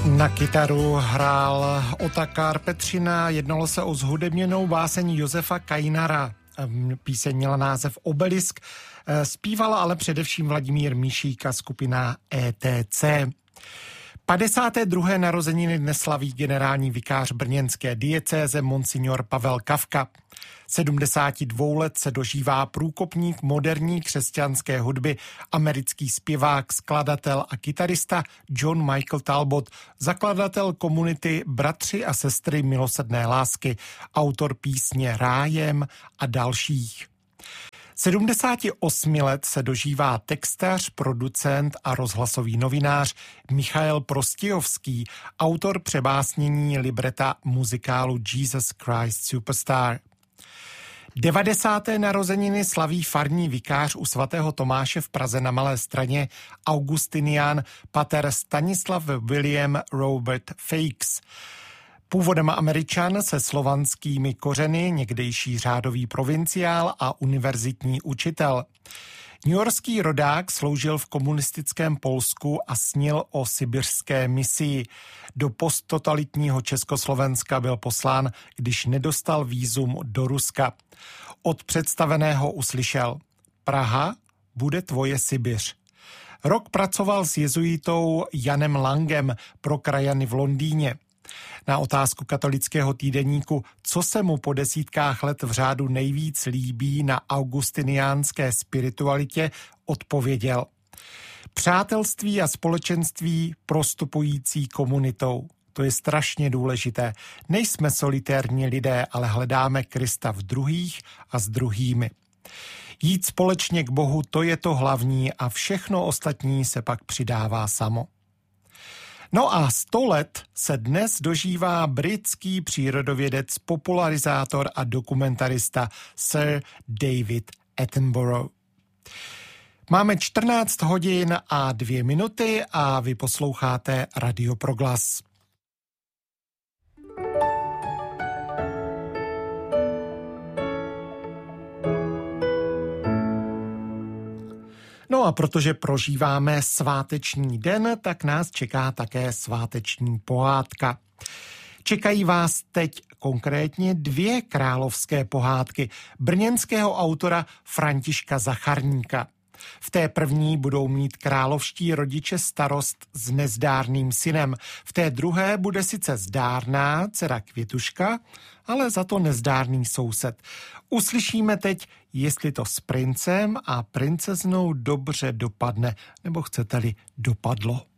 Na kytaru hrál Otakar Petřina, jednalo se o zhudebněnou báseň Josefa Kajnara. Píseň měla název Obelisk, zpívala ale především Vladimír Míšík a skupina ETC. 52. narozeniny dnes slaví generální vikář brněnské diecéze monsignor Pavel Kafka. 72 let se dožívá průkopník moderní křesťanské hudby, americký zpěvák, skladatel a kytarista John Michael Talbot, zakladatel komunity Bratři a sestry milosrdné lásky, autor písně Rájem a dalších. 78 let se dožívá textař, producent a rozhlasový novinář Michael Prostějovský, autor přebásnění libreta muzikálu Jesus Christ Superstar. 90. narozeniny slaví farní vikář u svatého Tomáše v Praze na Malé Straně augustinián pater Stanislav William Robert Fakes. Původem Američan se slovanskými kořeny, někdejší řádový provinciál a univerzitní učitel. Newyorský rodák sloužil v komunistickém Polsku a snil o sibiřské misii. Do posttotalitního Československa byl poslán, když nedostal vízum do Ruska. Od představeného uslyšel: Praha bude tvoje Sibiř. Rok pracoval s jezuitou Janem Langem pro krajany v Londýně. Na otázku katolického týdeníku, co se mu po desítkách let v řádu nejvíc líbí na augustiniánské spiritualitě, odpověděl: přátelství a společenství prostupující komunitou. To je strašně důležité. Nejsme solitérní lidé, ale hledáme Krista v druhých a s druhými. Jít společně k Bohu, to je to hlavní a všechno ostatní se pak přidává samo. No a 100 let se dnes dožívá britský přírodovědec, popularizátor a dokumentarista Sir David Attenborough. Máme 14 hodin a 2 minuty a vy posloucháte Radio Proglas. No a protože prožíváme sváteční den, tak nás čeká také sváteční pohádka. Čekají vás teď konkrétně 2 královské pohádky brněnského autora Františka Zacharníka. V té první budou mít královští rodiče starost s nezdárným synem. V té druhé bude sice zdárná dcera Květuška, ale za to nezdárný soused. Uslyšíme teď, jestli to s princem a princeznou dobře dopadne, nebo chcete-li dopadlo.